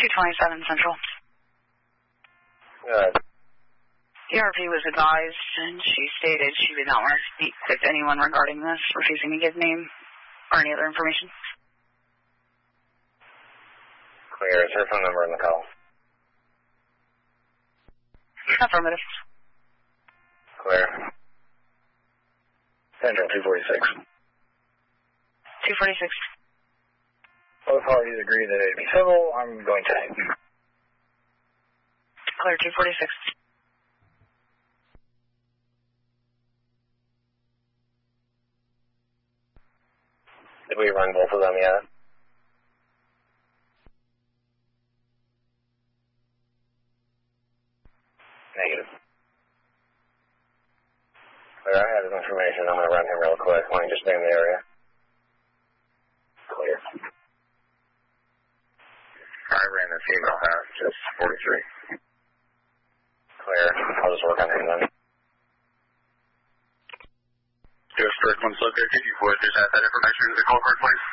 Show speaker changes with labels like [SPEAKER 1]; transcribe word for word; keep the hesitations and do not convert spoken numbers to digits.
[SPEAKER 1] two twenty-seven Central.
[SPEAKER 2] Good.
[SPEAKER 1] The R P was advised, and she stated she did not want to speak with anyone regarding this, refusing to give name or any other information.
[SPEAKER 2] Clear. Is her phone number in the call?
[SPEAKER 1] Affirmative.
[SPEAKER 2] Clear. Central two forty-six.
[SPEAKER 1] two forty-six.
[SPEAKER 2] Both parties agree that it'd be civil. I'm going to.
[SPEAKER 1] Clear two forty-six.
[SPEAKER 2] Did we run both of them yet? Negative. Clear, I have his information. I'm going to run him real quick. Why don't you just stay in the area? Clear. I ran the female half, just forty-three. Clear. I'll just work on him then.
[SPEAKER 3] District one, located. You would just add that information to the call card, please.